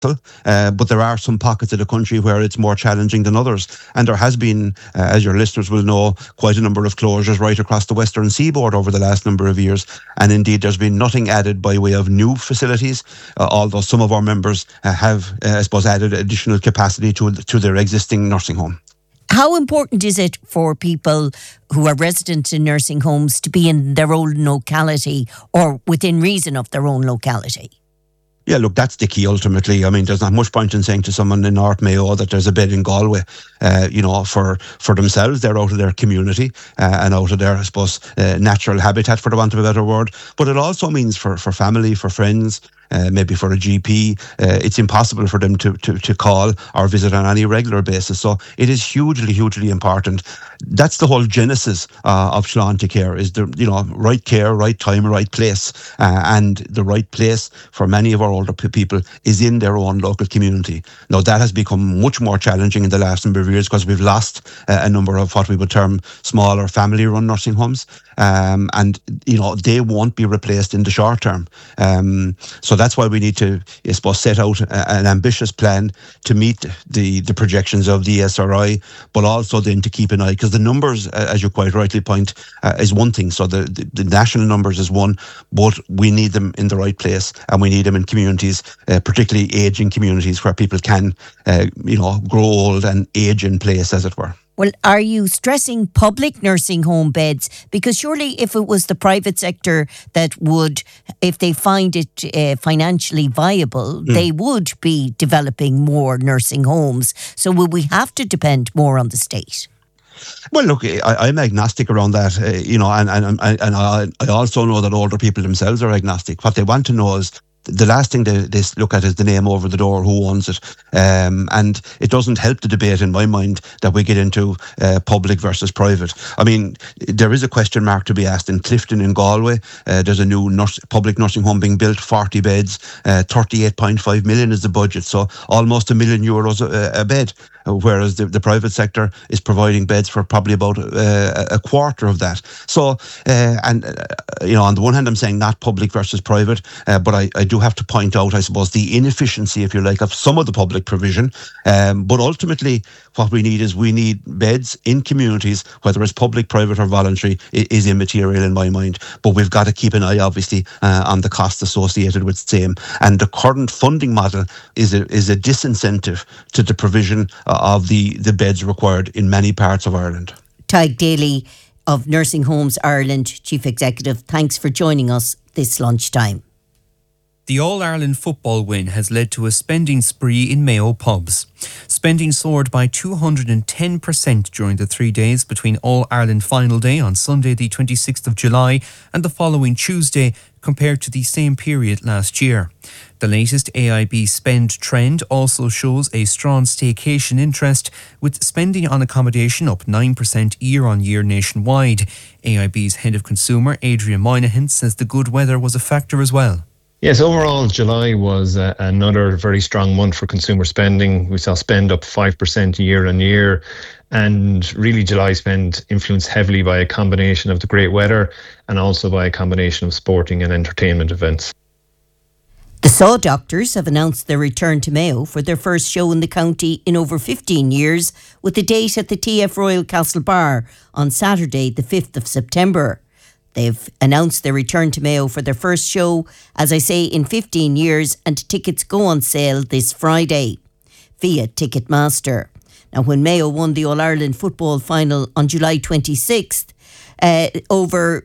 but there are some pockets of the country where it's more challenging than others. And there has been, as your listeners will know, quite a number of closures right across the western seaboard over the last number of years. And indeed, there's been nothing added by way of new facilities, although some of our members have, I suppose, added additional capacity to their existing nursing home. How important is it for people who are residents in nursing homes to be in their own locality or within reason of their own locality? Yeah, look, that's the key ultimately. I mean, there's not much point in saying to someone in North Mayo that there's a bed in Galway. For themselves, they're out of their community and out of their, I suppose, natural habitat, for the want of a better word. But it also means for family, for friends, maybe for a GP, it's impossible for them to call or visit on any regular basis. So it is hugely, hugely important. That's the whole genesis of Sláinte Care, is the right care, right time, right place. And the right place for many of our older people is in their own local community. Now, that has become much more challenging in the last number of years because we've lost a number of what we would term smaller family-run nursing homes. And they won't be replaced in the short term. So that's why we need to, I suppose, set out an ambitious plan to meet the projections of the SRI, but also then to keep an eye, because the numbers, as you quite rightly point, is one thing. So the national numbers is one, but we need them in the right place, and we need them in communities, particularly ageing communities where people can, grow old and age in place, as it were. Well, are you stressing public nursing home beds? Because surely if it was the private sector that would, if they find it financially viable, they would be developing more nursing homes. So will we have to depend more on the state? Well, look, I'm agnostic around that, and I also know that older people themselves are agnostic. What they want to know is, the last thing they look at is the name over the door, who owns it. And it doesn't help the debate, in my mind, that we get into public versus private. I mean, there is a question mark to be asked in Clifton in Galway. There's a new public nursing home being built, 40 beds, 38.5 million is the budget, so almost €1 million a bed. Whereas the private sector is providing beds for probably about a quarter of that. So, on the one hand, I'm saying not public versus private, but I do have to point out, I suppose, the inefficiency, if you like, of some of the public provision. But ultimately, what we need beds in communities, whether it's public, private or voluntary, is immaterial in my mind. But we've got to keep an eye, obviously, on the costs associated with the same. And the current funding model is a disincentive to the provision of the beds required in many parts of Ireland. Tadhg Daly of Nursing Homes Ireland, Chief Executive, thanks for joining us this lunchtime. The All-Ireland football win has led to a spending spree in Mayo pubs. Spending soared by 210% during the 3 days between All-Ireland Final Day on Sunday the 26th of July and the following Tuesday compared to the same period last year. The latest AIB spend trend also shows a strong staycation interest, with spending on accommodation up 9% year-on-year nationwide. AIB's head of consumer, Adrian Moynihan, says the good weather was a factor as well. Yes, overall, July was another very strong month for consumer spending. We saw spend up 5% year on year. And really, July spend influenced heavily by a combination of the great weather and also by a combination of sporting and entertainment events. The Saw Doctors have announced their return to Mayo for their first show in the county in over 15 years, with a date at the TF Royal Castle Bar on Saturday, the 5th of September. They've announced their return to Mayo for their first show, as I say, in 15 years, and tickets go on sale this Friday via Ticketmaster. Now, when Mayo won the All-Ireland football final on July 26th, over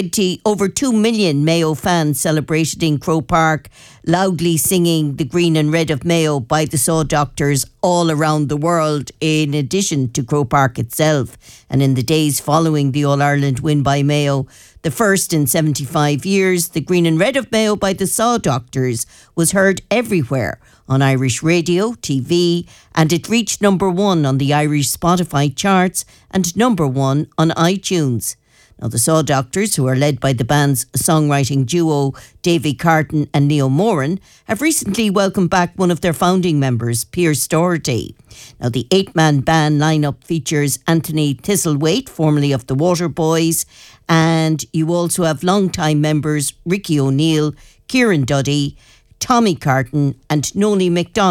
2 million Mayo fans celebrated in Croke Park, loudly singing The Green and Red of Mayo by the Saw Doctors all around the world, in addition to Croke Park itself. And in the days following the All-Ireland win by Mayo, the first in 75 years, The Green and Red of Mayo by the Saw Doctors was heard everywhere on Irish radio, TV, and it reached number 1 on the Irish Spotify charts and number 1 on iTunes. Now, the Saw Doctors, who are led by the band's songwriting duo Davy Carton and Neil Moran, have recently welcomed back one of their founding members, Pierce Doherty. Now, the 8-man band lineup features Anthony Thistlethwaite, formerly of the Waterboys, and you also have longtime members Ricky O'Neill, Kieran Duddy, Tommy Carton and Noni McDonald.